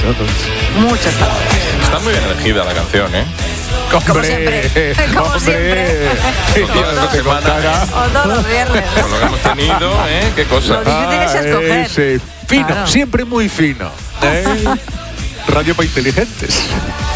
Muchas palabras. Está muy bien elegida la canción, ¿eh? Como siempre. Como siempre. O todos los viernes. Con lo que hemos tenido, ¿eh? Qué cosa. Lo difícil es escoger. Sí. Fino, Claro. siempre muy fino. Radio para inteligentes.